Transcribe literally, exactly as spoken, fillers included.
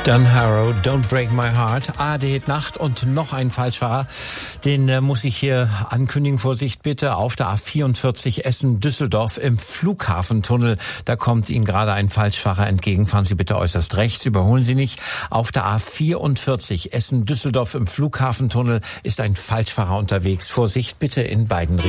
Don Harrow, Don't Break My Heart, A R D Nacht und noch ein Falschfahrer, den äh, muss ich hier ankündigen. Vorsicht bitte, auf der A vierundvierzig Essen-Düsseldorf im Flughafentunnel, da kommt Ihnen gerade ein Falschfahrer entgegen. Fahren Sie bitte äußerst rechts, überholen Sie nicht. Auf der A vierundvierzig Essen-Düsseldorf im Flughafentunnel ist ein Falschfahrer unterwegs. Vorsicht bitte in beiden Richtungen.